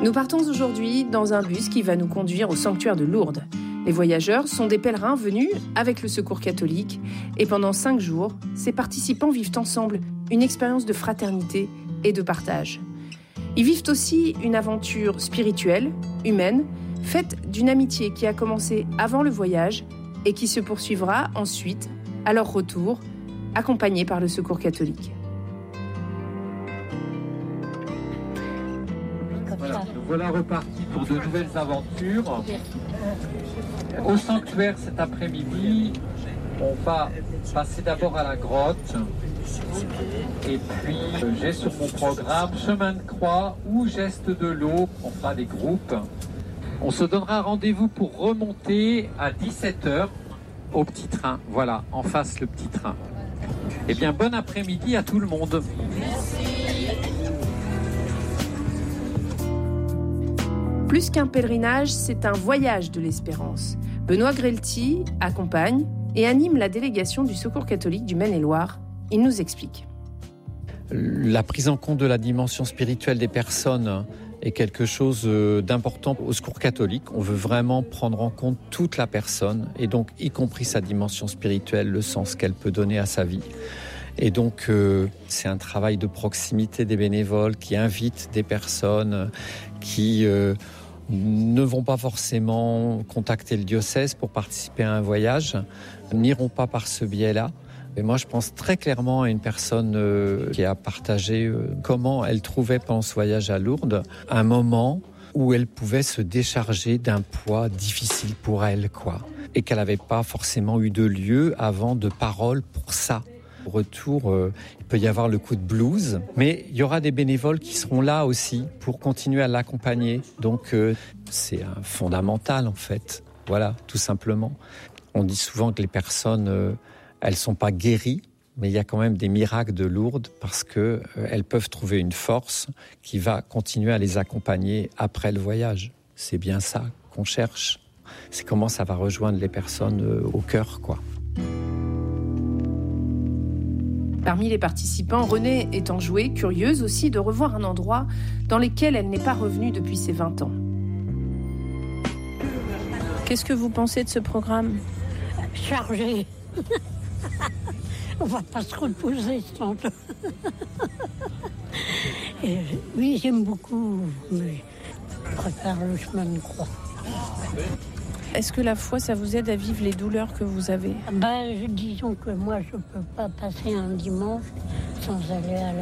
Nous partons aujourd'hui dans un bus qui va nous conduire au sanctuaire de Lourdes. Les voyageurs sont des pèlerins venus avec le Secours catholique et pendant 5 jours, ces participants vivent ensemble une expérience de fraternité et de partage. Ils vivent aussi une aventure spirituelle, humaine, faite d'une amitié qui a commencé avant le voyage et qui se poursuivra ensuite, à leur retour, accompagnés par le Secours catholique. Voilà, nous voilà repartis pour de nouvelles aventures. Au sanctuaire cet après-midi, on va passer d'abord à la grotte. Et puis, j'ai sur mon programme chemin de croix ou geste de l'eau. On fera des groupes. On se donnera rendez-vous pour remonter à 17h au petit train. Voilà, en face le petit train. Eh bien, bon après-midi à tout le monde. Plus qu'un pèlerinage, c'est un voyage de l'espérance. Benoît Grelty accompagne et anime la délégation du Secours catholique du Maine-et-Loire. Il nous explique. La prise en compte de la dimension spirituelle des personnes est quelque chose d'important au Secours catholique. On veut vraiment prendre en compte toute la personne et donc y compris sa dimension spirituelle, le sens qu'elle peut donner à sa vie. Et donc, c'est un travail de proximité des bénévoles qui invitent des personnes qui ne vont pas forcément contacter le diocèse pour participer à un voyage, n'iront pas par ce biais-là. Et moi, je pense très clairement à une personne qui a partagé comment elle trouvait pendant ce voyage à Lourdes un moment où elle pouvait se décharger d'un poids difficile pour elle, quoi. Et qu'elle n'avait pas forcément eu de lieu avant de parole pour ça. Au retour, il peut y avoir le coup de blues, mais il y aura des bénévoles qui seront là aussi pour continuer à l'accompagner. Donc, c'est un fondamental, en fait. Voilà, tout simplement. On dit souvent que les personnes, elles sont pas guéries, mais il y a quand même des miracles de Lourdes parce que elles peuvent trouver une force qui va continuer à les accompagner après le voyage. C'est bien ça qu'on cherche. C'est comment ça va rejoindre les personnes au cœur, quoi. Parmi les participants, Renée est enjouée, curieuse aussi de revoir un endroit dans lequel elle n'est pas revenue depuis ses 20 ans. Qu'est-ce que vous pensez de ce programme ? Chargé. On va pas se reposer sans. Oui, j'aime beaucoup, mais je préfère le chemin de croix. Est-ce que la foi, ça vous aide à vivre les douleurs que vous avez ? Disons que moi, je peux pas passer un dimanche sans aller à la